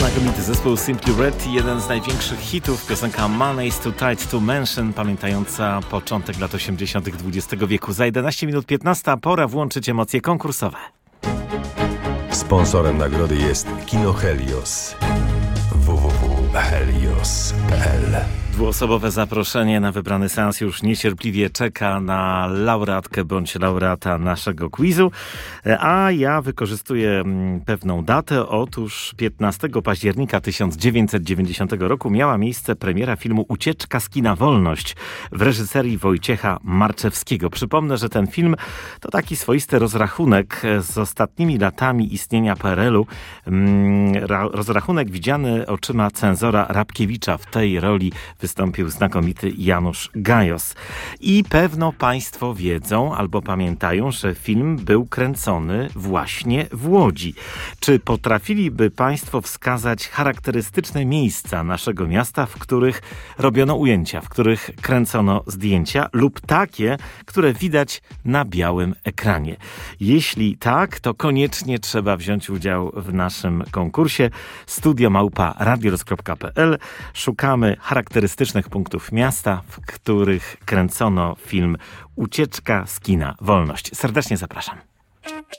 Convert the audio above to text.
Znakomity zespół Simply Red i jeden z największych hitów, piosenka Money's Too Tight to Mention, pamiętająca początek lat 80. XX wieku. Za 11 minut 15 pora włączyć emocje konkursowe. Sponsorem nagrody jest Kino Helios. www.helios.pl. Dwuosobowe zaproszenie na wybrany seans już niecierpliwie czeka na laureatkę bądź laureata naszego quizu, a ja wykorzystuję pewną datę. Otóż 15 października 1990 roku miała miejsce premiera filmu Ucieczka z kina Wolność w reżyserii Wojciecha Marczewskiego. Przypomnę, że ten film to taki swoisty rozrachunek z ostatnimi latami istnienia PRL-u. Rozrachunek widziany oczyma cenzora Rabkiewicza. W tej roli wystąpił znakomity Janusz Gajos. I pewno Państwo wiedzą albo pamiętają, że film był kręcony właśnie w Łodzi. Czy potrafiliby Państwo wskazać charakterystyczne miejsca naszego miasta, w których robiono ujęcia, w których kręcono zdjęcia lub takie, które widać na białym ekranie? Jeśli tak, to koniecznie trzeba wziąć udział w naszym konkursie studio@radiorys.pl. Szukamy charakterystycznych punktów miasta, w których kręcono film Ucieczka z kina Wolność. Serdecznie zapraszam.